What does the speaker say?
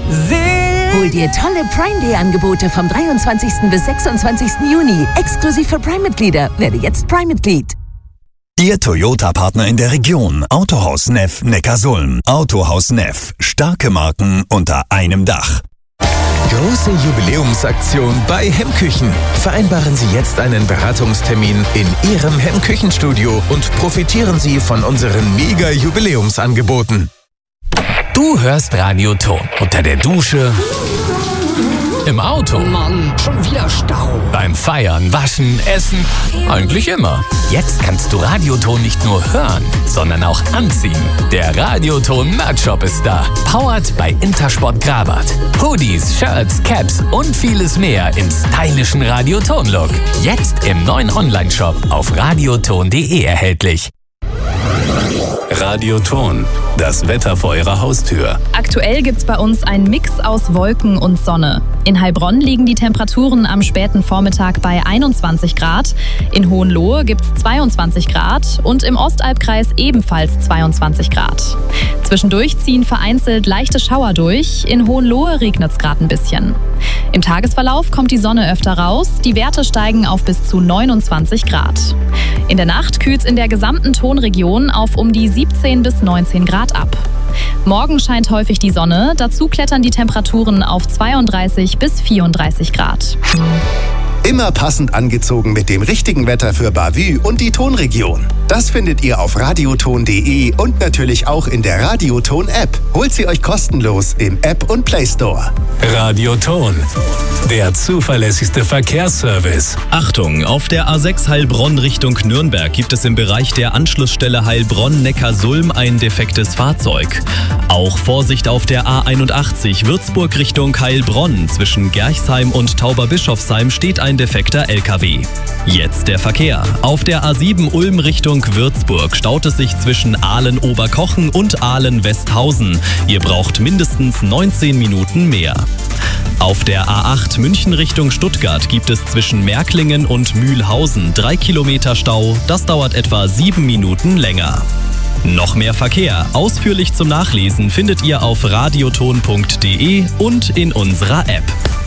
Hol dir tolle Prime Day Angebote vom 23. bis 26. Juni. Exklusiv für Prime-Mitglieder. Werde jetzt Prime-Mitglied. Ihr Toyota-Partner in der Region. Autohaus Neff Neckarsulm. Autohaus Neff. Starke Marken unter einem Dach. Große Jubiläumsaktion bei Hemmküchen. Vereinbaren Sie jetzt einen Beratungstermin in Ihrem Hemmküchenstudio und profitieren Sie von unseren Mega-Jubiläumsangeboten. Du hörst Radio Ton unter der Dusche, im Auto, Mann, schon wieder Stau. beim Feiern, Waschen, Essen, eigentlich immer. Jetzt kannst du Radioton nicht nur hören, sondern auch anziehen. Der Radioton Merch-Shop ist da. Powered bei Intersport Grabat. Hoodies, Shirts, Caps und vieles mehr im stylischen Radioton-Look. Jetzt im neuen Online-Shop auf radioton.de erhältlich. Radioton, das Wetter vor Ihrer Haustür. Aktuell gibt's bei uns einen Mix aus Wolken und Sonne. In Heilbronn liegen die Temperaturen am späten Vormittag bei 21 Grad. In Hohenlohe gibt's 22 Grad und im Ostalbkreis ebenfalls 22 Grad. Zwischendurch ziehen vereinzelt leichte Schauer durch. In Hohenlohe regnet's gerade ein bisschen. Im Tagesverlauf kommt die Sonne öfter raus. Die Werte steigen auf bis zu 29 Grad. In der Nacht kühlt's in der gesamten Tonregion auf um die 17 bis 19 Grad ab. Morgen scheint häufig die Sonne, dazu klettern die Temperaturen auf 32 bis 34 Grad. Immer passend angezogen mit dem richtigen Wetter für Bavü und die Tonregion. Das findet ihr auf radioton.de und natürlich auch in der Radioton-App. Holt sie euch kostenlos im App und Play Store. Radioton, der zuverlässigste Verkehrsservice. Achtung, auf der A6 Heilbronn Richtung Nürnberg gibt es im Bereich der Anschlussstelle Heilbronn-Neckarsulm ein defektes Fahrzeug. Auch Vorsicht auf der A81 Würzburg Richtung Heilbronn. Zwischen Gerchsheim und Tauberbischofsheim steht ein defekter LKW. Jetzt der Verkehr. Auf der A7 Ulm Richtung Würzburg staut es sich zwischen Aalen-Oberkochen und Aalen-Westhausen. Ihr braucht mindestens 19 Minuten mehr. Auf der A8 München Richtung Stuttgart gibt es zwischen Märklingen und Mühlhausen 3 Kilometer Stau. Das dauert etwa 7 Minuten länger. Noch mehr Verkehr, ausführlich zum Nachlesen, findet ihr auf radioton.de und in unserer App.